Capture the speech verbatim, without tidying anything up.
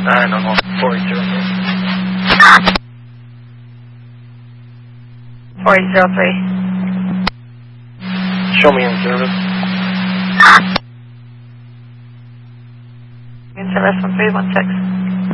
I don't know. four eight zero three. four eight zero three. Show me in service. In service one three one six.